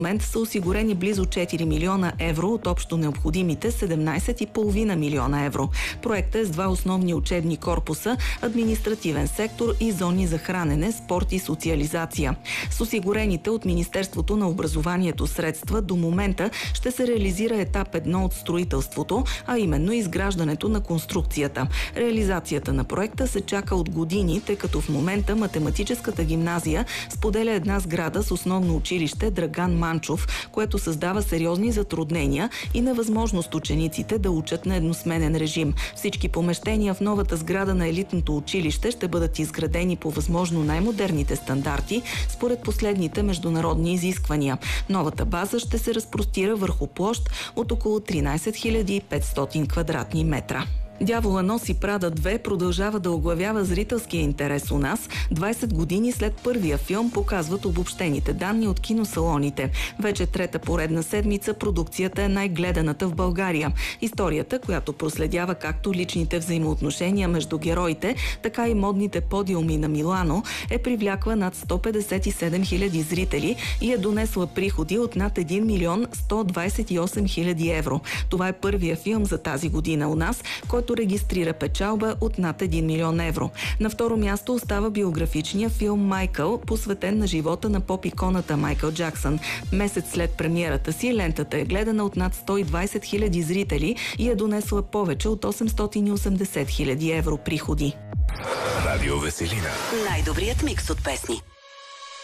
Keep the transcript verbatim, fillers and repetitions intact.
В момента са осигурени близо четири милиона евро от общо необходимите седемнайсет цяло и пет милиона евро. Проектът е с два основни учебни корпуса, административен сектор и зони за хранене, спорт и социализация. С осигурените от Министерството на образованието средства до момента ще се реализира етап едно от строителството, а именно изграждането на конструкцията. Реализацията на проекта се чака от години, тъй като в момента математическата гимназия споделя една сграда с основно училище Драган Манчов, което създава сериозни затруднения и невъзможност учениците да учат на едносменен режим. Всички помещения в новата сграда на елитното училище ще бъдат изградени по възможно най-модерните стандарти, според последните международни изисквания. Новата база ще се разпростира върху площ от около тринайсет хиляди и петстотин квадратни метра. Дявола носи Прада две продължава да оглавява зрителския интерес у нас. двайсет години след първия филм показват обобщените данни от киносалоните. Вече трета поредна седмица продукцията е най-гледаната в България. Историята, която проследява както личните взаимоотношения между героите, така и модните подиуми на Милано, е привлякла над сто петдесет и седем хиляди зрители и е донесла приходи от над един милион сто двайсет и осем хиляди евро. Това е първия филм за тази година у нас, който регистрира печалба от над един милион евро. На второ място остава биографичния филм «Майкъл», посветен на живота на поп-иконата Майкъл Джаксън. Месец след премиерата си лентата е гледана от над сто и двайсет хиляди зрители и е донесла повече от осемстотин и осемдесет хиляди евро приходи. Радио Веселина. Най-добрият микс от песни.